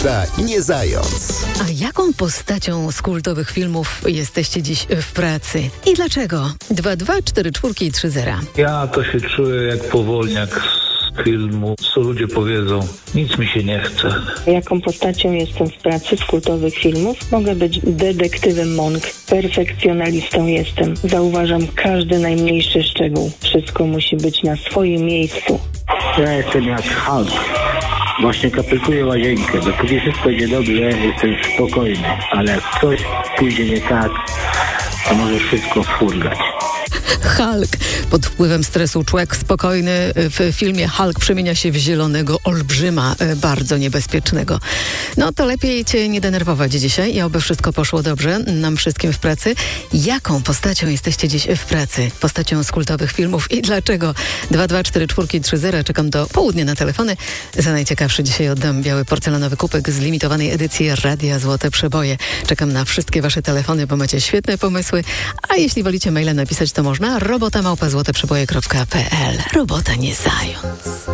Robota nie zając. A jaką postacią z kultowych filmów jesteście dziś w pracy? I dlaczego? 224430. Ja to się czuję jak powolniak z filmu, co ludzie powiedzą, nic mi się nie chce. Jaką postacią jestem w pracy z kultowych filmów? Mogę być detektywem Monk. Perfekcjonalistą jestem. Zauważam każdy najmniejszy szczegół. Wszystko musi być na swoim miejscu. Ja jestem jak Hulk. Właśnie kapelkuję łazienkę. Dopóki wszystko idzie dobrze, jestem spokojny. Ale jak coś pójdzie nie tak, to może wszystko furgać. Hulk. Pod wpływem stresu człowiek spokojny w filmie Hulk przemienia się w zielonego olbrzyma, bardzo niebezpiecznego. No to lepiej cię nie denerwować dzisiaj i oby wszystko poszło dobrze nam wszystkim w pracy. Jaką postacią jesteście dziś w pracy? Postacią z kultowych filmów i dlaczego? 224430. Czekam do południa na telefony. Za najciekawszy dzisiaj oddam biały porcelanowy kubek z limitowanej edycji Radia Złote Przeboje. Czekam na wszystkie wasze telefony, bo macie świetne pomysły. A jeśli wolicie mailem napisać, to można robota@złoteprzeboje.pl. Robota nie zając.